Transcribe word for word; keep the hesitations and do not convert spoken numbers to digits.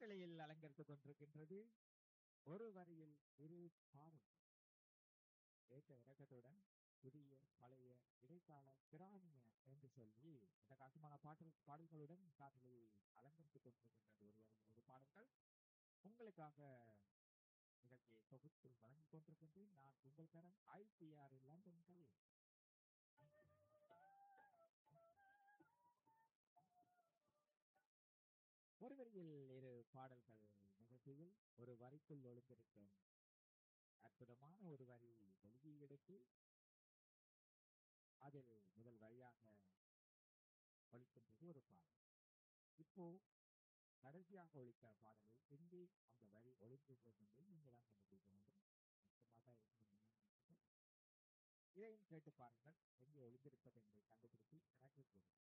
காற்றலையில் அலங்கரித்துக் கொண்டிருக்கின்றது ஒரு வரியில் இரு பாடல் ஏற்ற இறக்கத்துடன் புதிய பழைய இடைக்கால பிராணிய என்று சொல்லி இந்த காட்டுமான பாடல் பாடல்களுடன் காற்றலையை அலங்கரித்துக் கொண்டிருக்கின்றது ஒரு வரியில் ஒரு பாடல்கள் உங்களுக்காக நிகழ்ச்சியை தொகுத்து வழங்கிக் கொண்டிருக்கின்றேன். நான் உங்கள் தரம் ஐபிஆர் லண்டன் கலை. ஒரு வரியில் இரு பாடல்கள் நிகழ்ச்சியில் ஒரு வரிக்குள் ஒளிந்திருக்கும் அற்புதமான ஒரு வரி ஒழுங்கி எடுத்து அதில் முதல் வரியாக ஒழிக்கின்றது ஒரு பாடல். இப்போ கடைசியாக ஒழித்த பாடலை எங்கே அந்த வரி ஒழிக்கின்றது என்பதை நீங்கள் தான் கண்டுபிடிக்க வேண்டும். கஷ்டமாக தான் இருக்கும். இதையும் கேட்டு பாருங்கள் எங்கே ஒளிந்திருப்பது என்பதை கண்டுபிடித்து எனக்கு கூறுங்கள்.